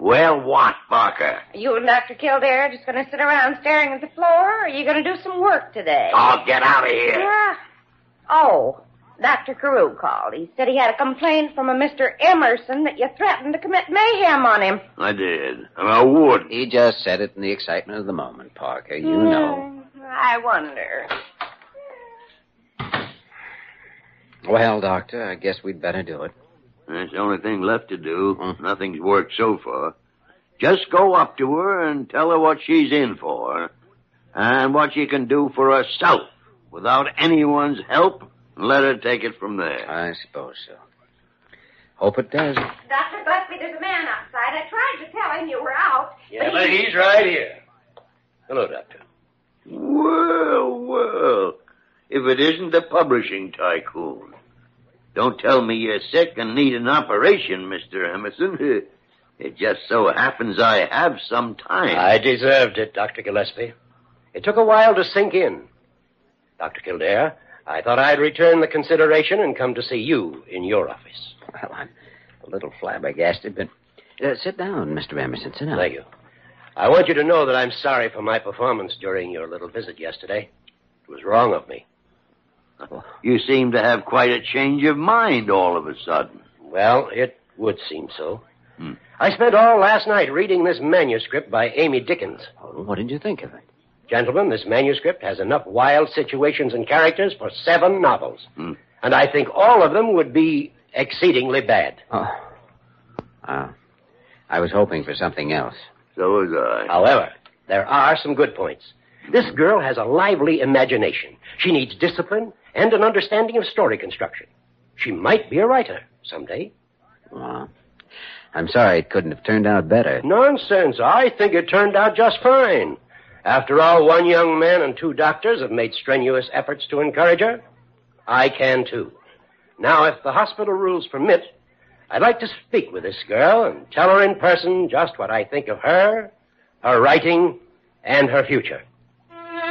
Well, what, Parker? Are you and Dr. Kildare just going to sit around staring at the floor, or are you going to do some work today? Oh, get out of here. Yeah. Oh, Dr. Carew called. He said he had a complaint from a Mr. Emerson that you threatened to commit mayhem on him. I did. And I would. He just said it in the excitement of the moment, Parker. You know. I wonder. Well, Doctor, I guess we'd better do it. That's the only thing left to do. Nothing's worked so far. Just go up to her and tell her what she's in for. And what she can do for herself without anyone's help. Let her take it from there. I suppose so. Hope it does. Dr. Gillespie, there's a man outside. I tried to tell him you were out. Yeah, but he's right here. Hello, Doctor. Well. If it isn't the publishing tycoon. Don't tell me you're sick and need an operation, Mr. Emerson. It just so happens I have some time. I deserved it, Dr. Gillespie. It took a while to sink in. Dr. Kildare, I thought I'd return the consideration and come to see you in your office. Well, I'm a little flabbergasted, but sit down, Mr. Emerson. Sit down. Thank you. I want you to know that I'm sorry for my performance during your little visit yesterday. It was wrong of me. You seem to have quite a change of mind all of a sudden. Well, it would seem so. I spent all last night reading this manuscript by Amy Dickens. Oh, what did you think of it? Gentlemen, this manuscript has enough wild situations and characters for 7 novels. And I think all of them would be exceedingly bad. I was hoping for something else. So was I. However, there are some good points. This girl has a lively imagination. She needs discipline and an understanding of story construction. She might be a writer someday. Well, I'm sorry it couldn't have turned out better. Nonsense. I think it turned out just fine. After all, 1 young man and 2 doctors have made strenuous efforts to encourage her. I can, too. Now, if the hospital rules permit, I'd like to speak with this girl and tell her in person just what I think of her, her writing, and her future.